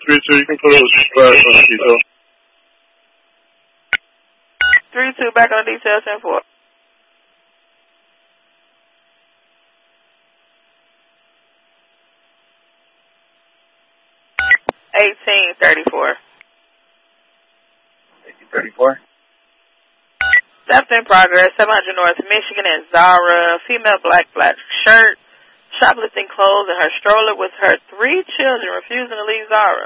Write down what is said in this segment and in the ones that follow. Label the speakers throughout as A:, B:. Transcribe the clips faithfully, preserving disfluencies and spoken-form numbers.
A: three two, you can put those flags on the detail.
B: three two, back on the detail, ten four. eighteen thirty-four.
A: eighteen thirty-four.
B: Theft in progress, seven hundred North Michigan and Zara, female black, black shirt, shoplifting clothes in her stroller with her three children refusing to leave Zara.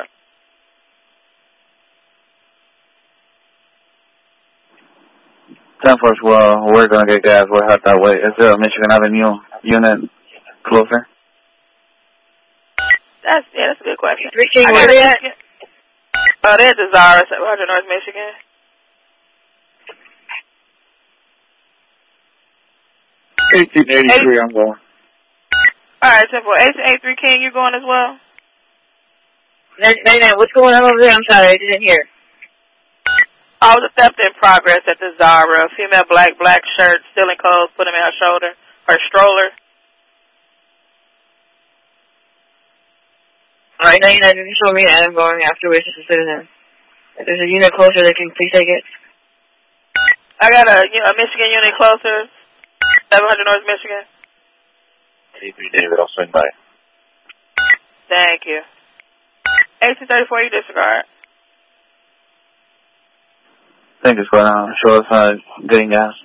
C: ten four, well, we're going to get gas. We're out that way. Is there a Michigan Avenue unit closer?
B: That's, yeah, that's a good question.
D: Richie, where are they at?
B: Oh, there's the Zara, seven hundred North Michigan.
A: eighteen eighty-three, I'm going.
B: All right, ten four. eighteen eighty-three, King, you going as well?
D: ninety-nine, what's going on over there? I'm sorry, I didn't hear.
B: Oh, the theft in progress at the Zara. Female black, black shirt, stealing clothes, put them in her shoulder, her stroller.
D: All right, ninety-nine, you can show me that. I'm going afterwards as a citizen. If there's a unit closer, they can please take it.
B: I got a, a Michigan unit closer, seven hundred North Michigan.
A: eighty-three, David, I'll swing by.
B: Thank you. eighteen thirty-four, you disregard.
C: Thank you for uh, show us uh, getting gas.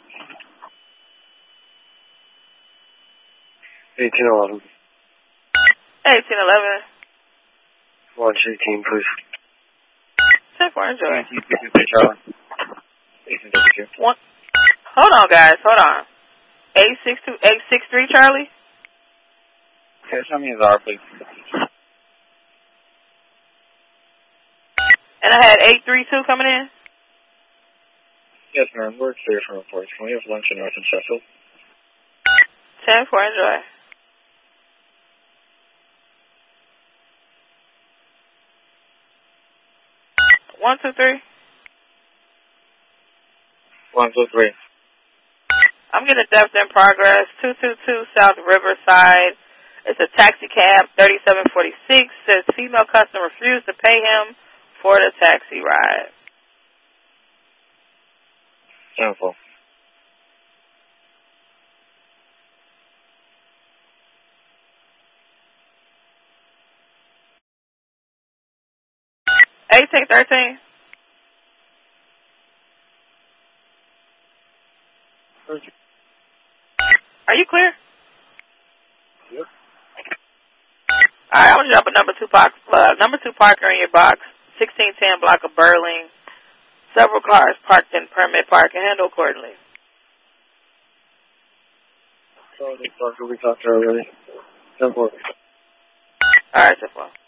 A: eighteen eleven.
B: eighteen eleven.
A: Launch eighteen, please.
B: ten four, enjoy.
A: eighteen thirty-two.
B: One. Hold on, guys. Hold on. eight six two, eight six three, Charlie?
A: Okay, show me his R, please.
B: And I had eight three two coming in?
A: Yes, ma'am. We're clear for reports. Can we have lunch in North and Sheffield?
B: ten four, enjoy. one two three.
A: one two three.
B: I'm getting a theft in progress. two two two South Riverside. It's a taxi cab, thirty-seven forty-six. Says female customer refused to pay him for the taxi ride.
A: Simple.
B: eighteen thirteen. Are you clear?
A: Yep.
B: Alright, I'm gonna drop a number two box, uh, number two parker in your box, sixteen ten block of Burling. Several cars parked in permit park and handle accordingly.
A: Sorry, we talked to her already. Simple.
B: Alright, simple.